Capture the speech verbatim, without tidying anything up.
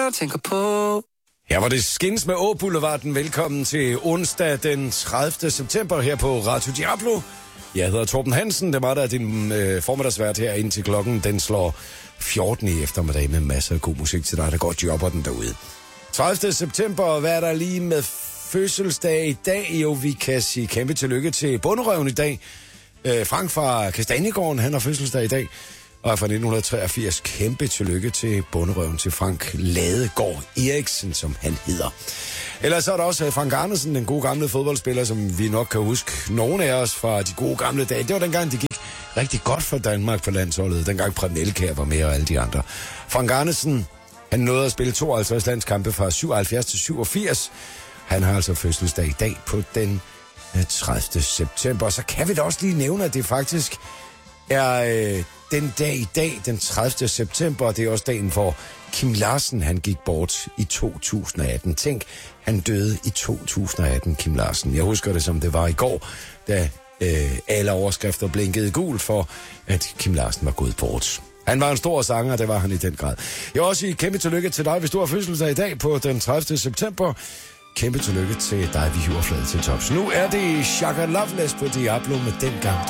jeg tænker på. Her var det Skins med Å Boulevarden. Velkommen til onsdag den tredivte september her på Radio Diablo. Jeg hedder Torben Hansen. Det var der din øh, formiddagsvært her indtil klokken. Den slår fjorten i eftermiddag med masser af god musik til dig, der går jobber den derude. tredivte september, hvad er der lige med fødselsdag i dag? Jo, vi kan sige kæmpe tillykke til Bonderøven i dag. Øh, Frank fra Kastanjegården, han har fødselsdag i dag. Og fra nitten treogfirs, kæmpe tillykke til Bonderøven, til Frank Ladegaard Eriksen, som han hedder. Ellers så er der også Frank Andersen, den gode gamle fodboldspiller, som vi nok kan huske nogle af os fra de gode gamle dage. Det var dengang, det gik rigtig godt for Danmark på landsholdet. Dengang Preben Elkjær var med og alle de andre. Frank Andersen, han nåede at spille tooghalvtreds landskampe fra syvoghalvfjerds til syvogfirs. Han har altså fødselsdag i dag på den tredivte september. Så kan vi da også lige nævne, at det faktisk er øh, den dag i dag, den tredivte september. Det er også dagen, hvor Kim Larsen, han gik bort i to tusind atten. Tænk, han døde i to tusind atten, Kim Larsen. Jeg husker det, som det var i går, da øh, alle overskrifter blinkede gult for, at Kim Larsen var gået bort. Han var en stor sanger, det var han i den grad. Jeg vil også sige kæmpe tillykke til dig, hvis du har fødselsdag i dag på den tredivte september. Kæmpe tillykke til dig, vi hiver flade til tops. Nu er det Shaka Loveless på Diablo med Dengang